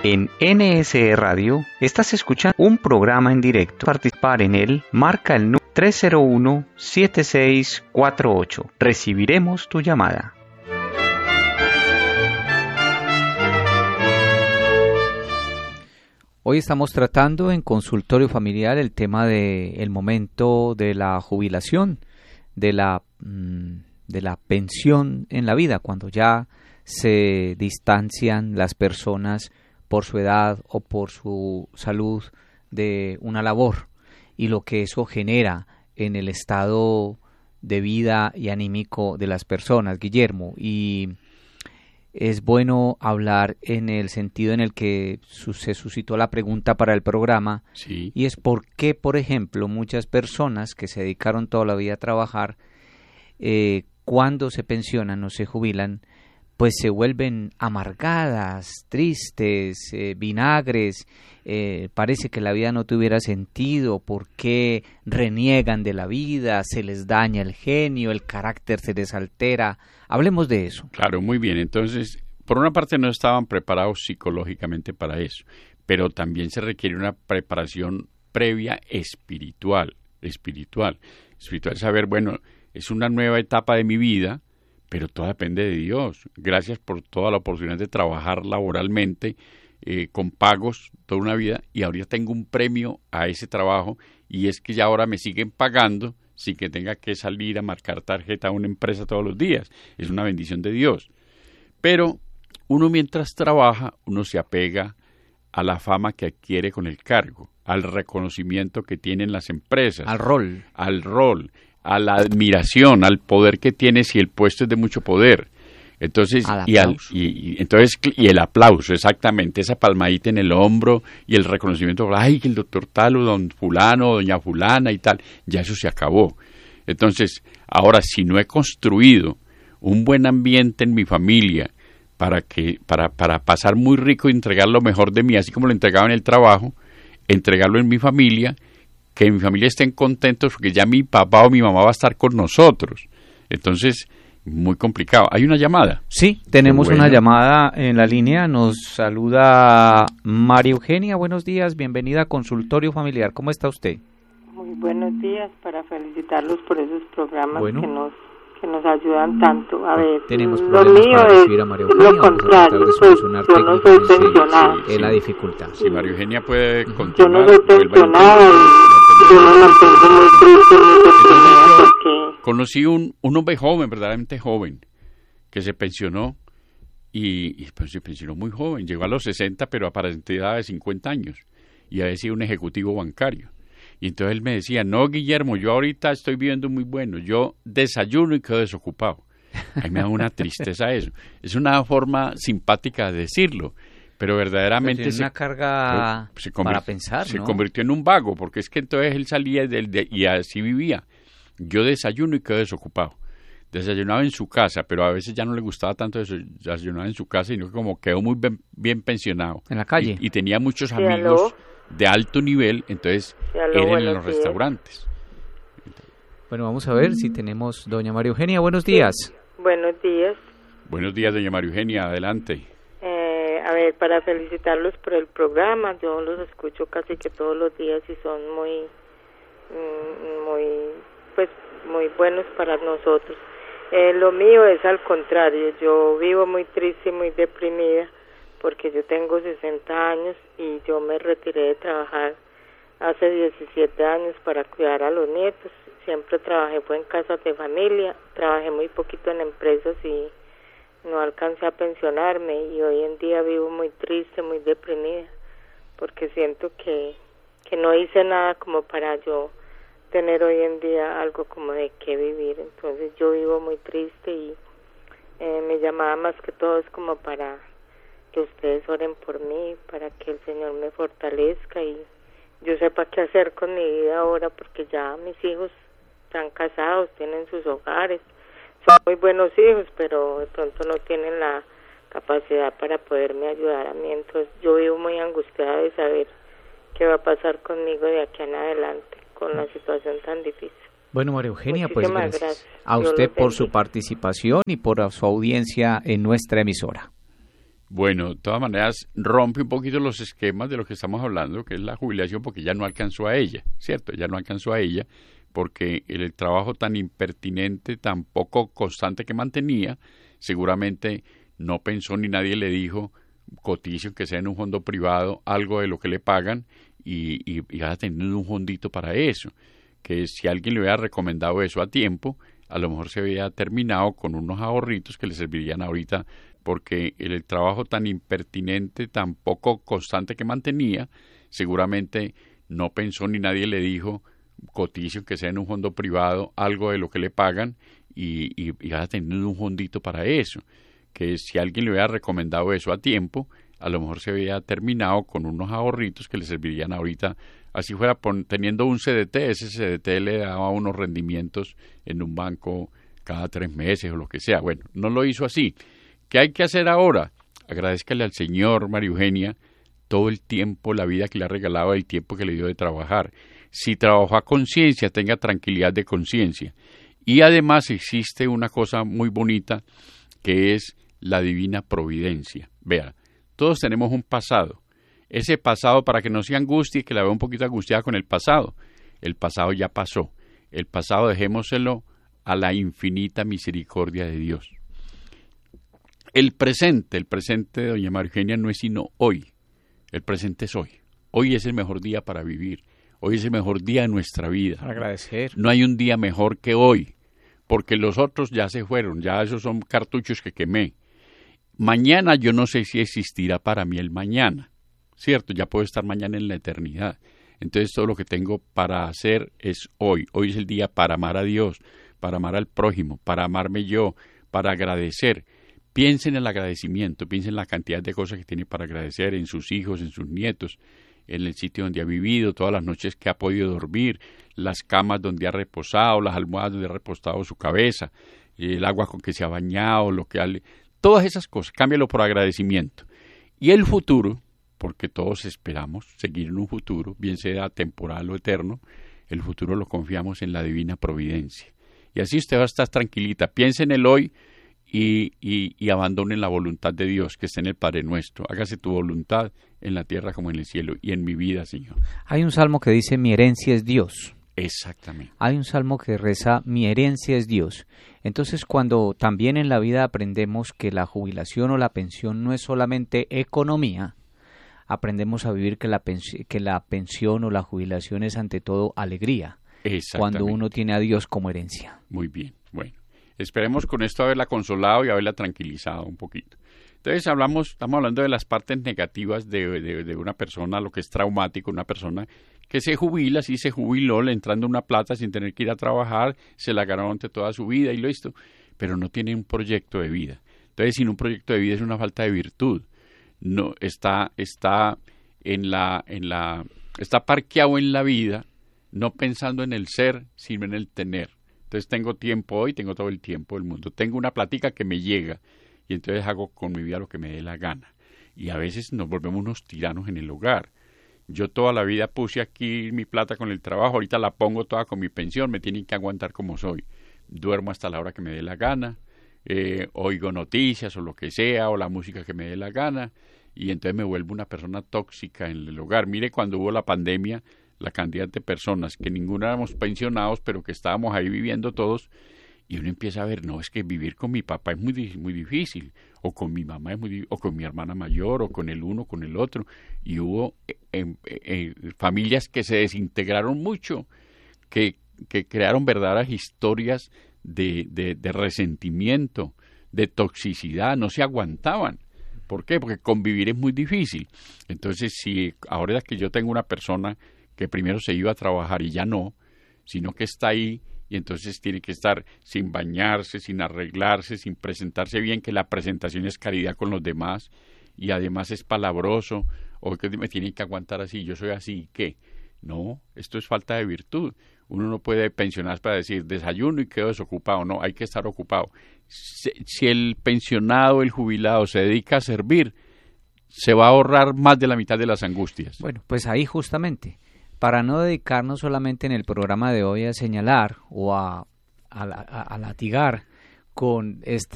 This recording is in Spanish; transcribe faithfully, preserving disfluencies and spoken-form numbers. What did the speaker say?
En N S E Radio estás escuchando un programa en directo. Para participar en él, marca el número tres cero uno, siete seis cuatro ocho. Recibiremos tu llamada. Hoy estamos tratando en Consultorio Familiar el tema del momento de la jubilación, de la, de la pensión en la vida, cuando ya se distancian las personas por su edad o por su salud de una labor y lo que eso genera en el estado de vida y anímico de las personas, Guillermo. Y es bueno hablar en el sentido en el que se suscitó la pregunta para el programa, sí. Y es por qué, por ejemplo, muchas personas que se dedicaron toda la vida a trabajar, eh, cuando se pensionan o se jubilan, pues se vuelven amargadas, tristes, eh, vinagres, eh, parece que la vida no tuviera sentido, por qué reniegan de la vida, se les daña el genio, el carácter se les altera. Hablemos de eso. Claro, muy bien. Entonces, por una parte no estaban preparados psicológicamente para eso, pero también se requiere una preparación previa espiritual, espiritual, espiritual, saber, bueno, es una nueva etapa de mi vida, pero todo depende de Dios. Gracias por toda la oportunidad de trabajar laboralmente, eh, con pagos toda una vida, y ahora tengo un premio a ese trabajo, y es que ya ahora me siguen pagando sin que tenga que salir a marcar tarjeta a una empresa todos los días. Es una bendición de Dios. Pero uno mientras trabaja, uno se apega a la fama que adquiere con el cargo, al reconocimiento que tienen las empresas. Al rol. Al rol. a la admiración, al poder que tiene si el puesto es de mucho poder. Entonces, al y, al, y, y entonces y el aplauso, exactamente, esa palmadita en el hombro y el reconocimiento, ay, el doctor tal o don fulano o doña fulana y tal, ya eso se acabó. Entonces, ahora si no he construido un buen ambiente en mi familia para que para para pasar muy rico y entregar lo mejor de mí, así como lo entregaba en el trabajo, entregarlo en mi familia, que mi familia estén contentos porque ya mi papá o mi mamá va a estar con nosotros. Entonces, muy complicado. ¿Hay una llamada? Sí, tenemos bueno. una llamada en la línea. Nos saluda María Eugenia. Buenos días, bienvenida a Consultorio Familiar. ¿Cómo está usted? Muy buenos días, para felicitarlos por esos programas bueno. que nos que nos ayudan tanto. A ver, tenemos lo problemas mío para recibir a María Eugenia. Lo contrario, pues yo no soy pensionada. Sí, es la dificultad. Si María Eugenia puede continuar. Yo no soy pensionada y yo me mantengo muy triste, muy deprimida porque... Conocí un, un hombre joven, verdaderamente joven, que se pensionó y, y pues se pensionó muy joven. Llegó a los sesenta, pero aparentemente edad de cincuenta años y había sido un ejecutivo bancario. Y entonces él me decía, no, Guillermo, yo ahorita estoy viviendo muy bueno, yo desayuno y quedo desocupado. A mí me da una tristeza eso. Es una forma simpática de decirlo, pero verdaderamente... Pero es una se, carga se para pensar, Se ¿no? convirtió en un vago, porque es que entonces él salía del, de, y así vivía. Yo desayuno y quedo desocupado. Desayunaba en su casa, pero a veces ya no le gustaba tanto desayunar en su casa, sino que como quedó muy bien, bien pensionado. En la calle. Y, y tenía muchos Sí, amigos... ¿aló? de alto nivel, entonces Sí, aló, eran en buenos los días. restaurantes. Bueno, vamos a ver si tenemos doña María Eugenia. Buenos días. Buenos días. Buenos días, doña María Eugenia, adelante. Eh, a ver, para felicitarlos por el programa, yo los escucho casi que todos los días y son muy, mm, muy, pues, muy buenos para nosotros. Eh, lo mío es al contrario, yo vivo muy triste y muy deprimida porque yo tengo sesenta años y yo me retiré de trabajar hace diecisiete años para cuidar a los nietos. Siempre trabajé fue en casas de familia, trabajé muy poquito en empresas y no alcancé a pensionarme y hoy en día vivo muy triste, muy deprimida porque siento que, que no hice nada como para yo tener hoy en día algo como de qué vivir. Entonces yo vivo muy triste y eh, mi llamada más que todo es como para que ustedes oren por mí, para que el Señor me fortalezca y yo sepa qué hacer con mi vida ahora, porque ya mis hijos están casados, tienen sus hogares, son muy buenos hijos, pero de pronto no tienen la capacidad para poderme ayudar a mí. Entonces yo vivo muy angustiada de saber qué va a pasar conmigo de aquí en adelante con la situación tan difícil. Bueno, María Eugenia, pues Muchísimas gracias, gracias. a Dios usted los por su bendiga. participación y por su audiencia en nuestra emisora. Bueno, de todas maneras, rompe un poquito los esquemas de lo que estamos hablando, que es la jubilación, porque ya no alcanzó a ella, ¿cierto? Ya no alcanzó a ella, porque el, el trabajo tan impertinente, tan poco constante que mantenía, seguramente no pensó ni nadie le dijo, cotice, que sea en un fondo privado, algo de lo que le pagan, y, y, y vas a tener un fondito para eso, que si alguien le hubiera recomendado eso a tiempo, a lo mejor se había terminado con unos ahorritos que le servirían ahorita, porque el, el trabajo tan impertinente, tan poco constante que mantenía, seguramente no pensó ni nadie le dijo, cotice, que sea en un fondo privado, algo de lo que le pagan, y, y, y vas a tener un fondito para eso, que si alguien le hubiera recomendado eso a tiempo, a lo mejor se había terminado con unos ahorritos que le servirían ahorita, así fuera pon, teniendo un C D T, ese C D T le daba unos rendimientos en un banco cada tres meses o lo que sea. Bueno, no lo hizo así. ¿Qué hay que hacer ahora? Agradézcale al Señor, María Eugenia, todo el tiempo, la vida que le ha regalado, el tiempo que le dio de trabajar. Si trabajó a conciencia, tenga tranquilidad de conciencia. Y además existe una cosa muy bonita que es la divina providencia. Vea, todos tenemos un pasado. Ese pasado, para que no se angustie, que la vea un poquito angustiada con el pasado. El pasado ya pasó. El pasado dejémoselo a la infinita misericordia de Dios. El presente, el presente de doña María Eugenia no es sino hoy. El presente es hoy. Hoy es el mejor día para vivir. Hoy es el mejor día de nuestra vida. Para agradecer. No hay un día mejor que hoy, porque los otros ya se fueron, ya esos son cartuchos que quemé. Mañana yo no sé si existirá para mí el mañana, ¿cierto? Ya puedo estar mañana en la eternidad. Entonces todo lo que tengo para hacer es hoy. Hoy es el día para amar a Dios, para amar al prójimo, para amarme yo, para agradecer. Piensen en el agradecimiento, piensen en la cantidad de cosas que tiene para agradecer, en sus hijos, en sus nietos, en el sitio donde ha vivido, todas las noches que ha podido dormir, las camas donde ha reposado, las almohadas donde ha reposado su cabeza, el agua con que se ha bañado, lo que ha... Todas esas cosas, cámbialo por agradecimiento. Y el futuro, porque todos esperamos seguir en un futuro, bien sea temporal o eterno, el futuro lo confiamos en la divina providencia. Y así usted va a estar tranquilita, piense en el hoy, Y, y, y abandonen la voluntad de Dios que está en el Padre Nuestro. Hágase tu voluntad en la tierra como en el cielo y en mi vida, Señor. Hay un salmo que dice, mi herencia es Dios. Exactamente. Hay un salmo que reza, mi herencia es Dios. Entonces, cuando también en la vida aprendemos que la jubilación o la pensión no es solamente economía, aprendemos a vivir que la, pens- que la pensión o la jubilación es ante todo alegría. Cuando uno tiene a Dios como herencia. Muy bien, bueno. Esperemos con esto haberla consolado y haberla tranquilizado un poquito. Entonces hablamos, estamos hablando de las partes negativas de, de, de una persona, lo que es traumático, una persona que se jubila, sí se jubiló, le entrando una plata sin tener que ir a trabajar, se la ganó ante toda su vida y listo, pero no tiene un proyecto de vida. Entonces, sin un proyecto de vida es una falta de virtud. No está, está en la, en la, está parqueado en la vida, no pensando en el ser, sino en el tener. Entonces tengo tiempo hoy, tengo todo el tiempo del mundo. Tengo una platica que me llega y entonces hago con mi vida lo que me dé la gana. Y a veces nos volvemos unos tiranos en el hogar. Yo toda la vida puse aquí mi plata con el trabajo, ahorita la pongo toda con mi pensión, me tienen que aguantar como soy. Duermo hasta la hora que me dé la gana, eh, oigo noticias o lo que sea, o la música que me dé la gana, y entonces me vuelvo una persona tóxica en el hogar. Mire, cuando hubo la pandemia, la cantidad de personas que ninguno éramos pensionados, pero que estábamos ahí viviendo todos, y uno empieza a ver, no, es que vivir con mi papá es muy, muy difícil, o con mi mamá es muy o con mi hermana mayor, o con el uno, con el otro, y hubo eh, eh, eh, familias que se desintegraron mucho, que, que crearon verdaderas historias de, de, de resentimiento, de toxicidad, no se aguantaban. ¿Por qué? Porque convivir es muy difícil. Entonces, si ahora que yo tengo una persona que primero se iba a trabajar y ya no, sino que está ahí y entonces tiene que estar sin bañarse, sin arreglarse, sin presentarse bien, que la presentación es caridad con los demás y además es palabroso, o que me tienen que aguantar así, yo soy así, ¿qué? No, esto es falta de virtud. Uno no puede pensionarse para decir desayuno y quedo desocupado, no, hay que estar ocupado. Si, si el pensionado, el jubilado se dedica a servir, se va a ahorrar más de la mitad de las angustias. Bueno, pues ahí justamente, para no dedicarnos solamente en el programa de hoy a señalar o a, a, a, a latigar con esta